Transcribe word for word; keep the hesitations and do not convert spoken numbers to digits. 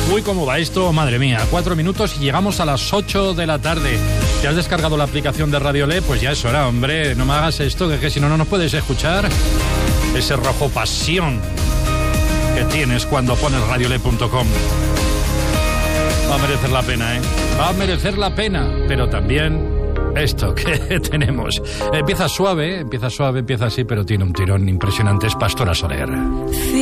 Uy, ¿cómo va esto? Madre mía, cuatro minutos y llegamos a las ocho de la tarde. ¿Te has descargado la aplicación de Radiolé? Pues ya es hora, hombre. No me hagas esto, que, que si no, no nos puedes escuchar. Ese rojo pasión que tienes cuando pones radiolé punto com. Va a merecer la pena, ¿eh? Va a merecer la pena, pero también esto que tenemos. Empieza suave, empieza suave, empieza así, pero tiene un tirón impresionante. Es Pastora Soler.